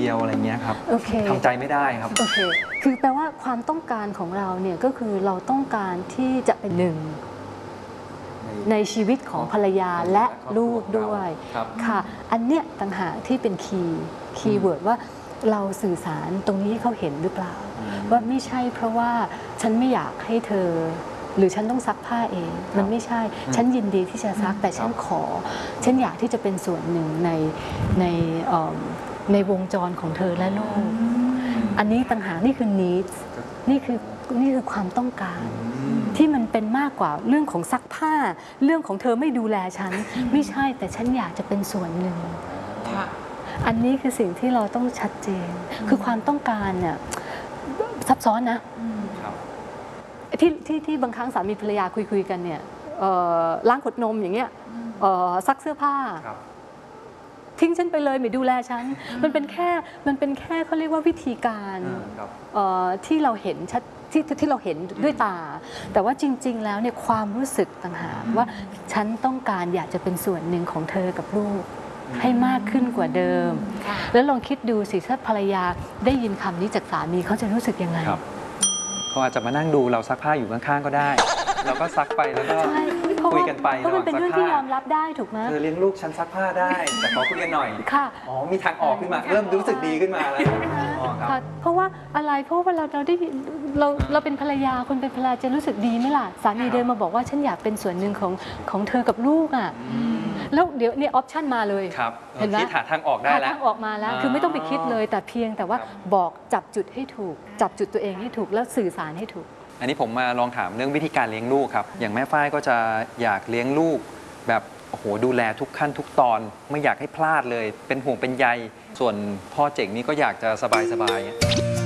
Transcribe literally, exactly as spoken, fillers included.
ดียวอะไรเงี้ยครับโอเคทำใจไม่ได้ครับโอเคคือแปลว่าความต้องการของเราเนี่ยก็คือเราต้องการที่จะเป็นหนึ่งในชีวิตของภรรยาและลูกด้วยค่ะอันเนี้ยต่างหากที่เป็นคีย์คีย์เวิร์ดว่าเราสื่อสารตรงนี้ให้เขาเห็นหรือเปล่าว่าไม่ใช่เพราะว่าฉันไม่อยากให้เธอหรือฉันต้องซักผ้าเองมันไม่ใช่ฉันยินดีที่จะซักแต่ฉันขอฉันอยากที่จะเป็นส่วนหนึ่งในในในวงจรของเธอและลูกอันนี้ต่างหากนี่คือ needs นี่คือนี่คือความต้องการที่มันเป็นมากกว่าเรื่องของซักผ้าเรื่องของเธอไม่ดูแลฉันไม่ใช่แต่ฉันอยากจะเป็นส่วนหนึ่งอันนี้คือสิ่งที่เราต้องชัดเจนคือความต้องการเนี่ยซับซ้อนนะที่ที่ที่บางครั้งสามีภรรยาคุยคุยกันเนี่ยล้างขวดนมอย่างเงี้ยซักเสื้อผ้าทิ้งฉันไปเลยไม่ดูแลฉันมันเป็นแค่มันเป็นแค่เขาเรียกว่าวิธีการที่เราเห็นชัดที่ที่เราเห็นด้วยตาแต่ว่าจริงๆแล้วเนี่ยความรู้สึกต่างหากว่าฉันต้องการอยากจะเป็นส่วนหนึ่งของเธอกับลูกให้มากขึ้นกว่าเดิมแล้วลองคิดดูสิถ้าภรรยาได้ยินคำนี้จากสามีเขาจะรู้สึกยังไงเขาอาจจะมานั่งดูเราซักผ้าอยู่ข้างๆก็ได้เราก็ซักไปแล้วก็คุยกันไปเพราะมันเป็นเรื่องที่ยอมรับได้ถูกไหมเธอเลี้ยงลูกฉันซักผ้าได้แต่ขอคุยกันหน่อยค่ะอ๋อมีทางออกขึ้นมาเริ่มรู้สึกดีขึ้นมาแล้วค่ะเพราะว่าอะไรเพราะว่าเราเราได้เราเราเป็นภรรยาคนเป็นภรรยาจะรู้สึกดีไหมล่ะสามีเดินมาบอกว่าฉันอยากเป็นส่วนหนึ่งของของเธอกับลูกอ่ะแล้วเดี๋ยวเนี่ยออปชั่นมาเลยเห็นไหมคิดหาทางออกได้แล้วหาทางออกมาแล้วคือไม่ต้องไปคิดเลยแต่เพียงแต่ว่าบอกจับจุดให้ถูกจับจุดตัวเองให้ถูกแล้วสื่อสารให้ถูกอันนี้ผมมาลองถามเรื่องวิธีการเลี้ยงลูกครับอย่างแม่ฝ้ายก็จะอยากเลี้ยงลูกแบบโอ้โหดูแลทุกขั้นทุกตอนไม่อยากให้พลาดเลยเป็นห่วงเป็นใยส่วนพ่อเจ๋งนี่ก็อยากจะสบายๆ